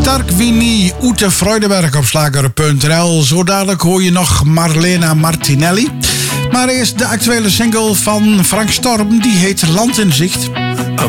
Stark wie niet Ute Freudenberg op slager.nl. Zo dadelijk hoor je nog Marlena Martinelli. Maar eerst de actuele single van Frank Storm, die heet Land in Zicht.